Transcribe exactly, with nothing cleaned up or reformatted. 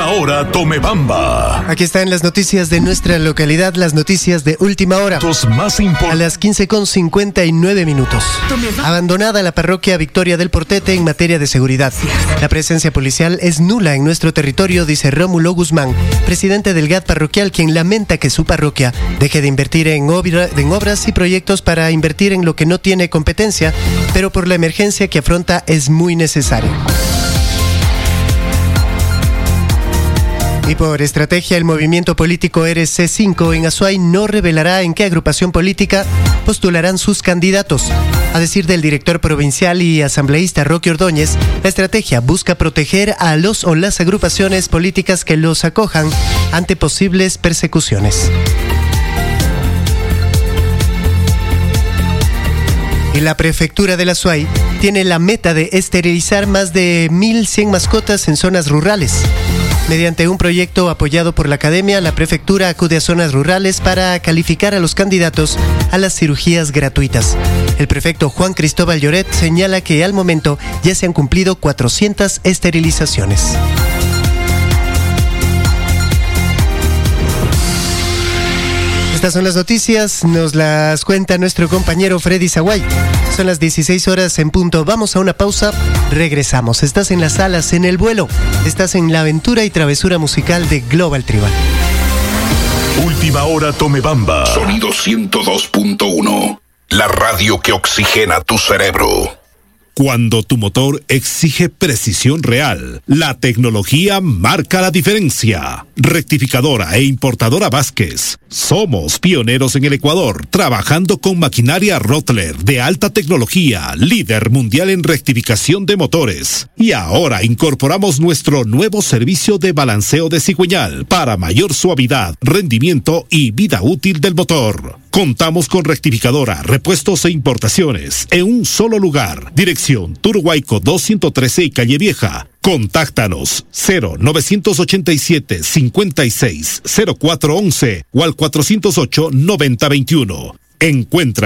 hora Tomebamba. Aquí están las noticias de nuestra localidad, las noticias de última hora. Los más importantes. A las quince con cincuenta y nueve minutos. Abandonada la parroquia Victoria del Portete en materia de seguridad. La presencia policial es nula en nuestro territorio, dice Rómulo Guzmán, presidente del G A D parroquial, quien lamenta que su parroquia deje de invertir en, obra, en obras y proyectos para invertir en lo que no tiene competencia, pero por la emergencia que afronta es muy necesario. Y por estrategia, el movimiento político R C cinco en Azuay no revelará en qué agrupación política postularán sus candidatos. A decir del director provincial y asambleísta Roque Ordóñez, la estrategia busca proteger a los o las agrupaciones políticas que los acojan ante posibles persecuciones. Y la prefectura de Azuay tiene la meta de esterilizar más de mil cien mascotas en zonas rurales. Mediante un proyecto apoyado por la academia, la prefectura acude a zonas rurales para calificar a los candidatos a las cirugías gratuitas. El prefecto Juan Cristóbal Lloret señala que al momento ya se han cumplido cuatrocientas esterilizaciones. Estas son las noticias, nos las cuenta nuestro compañero Freddy Zaguay. Son las dieciséis horas en punto. Vamos a una pausa, regresamos. Estás en las alas, en el vuelo. Estás en la aventura y travesura musical de Global Tribal. Última hora Tomebamba. Sonido ciento dos punto uno. La radio que oxigena tu cerebro. Cuando tu motor exige precisión real, la tecnología marca la diferencia. Rectificadora e importadora Vázquez. Somos pioneros en el Ecuador, trabajando con maquinaria Rottler de alta tecnología, líder mundial en rectificación de motores. Y ahora incorporamos nuestro nuevo servicio de balanceo de cigüeñal para mayor suavidad, rendimiento y vida útil del motor. Contamos con rectificadora, repuestos e importaciones en un solo lugar. Dirección Turhuayco doscientos trece y Calle Vieja. Contáctanos cero novecientos ochenta y siete cincuenta y seis cero cuatro once o al cuatrocientos ocho noventa veintiuno. Encuentra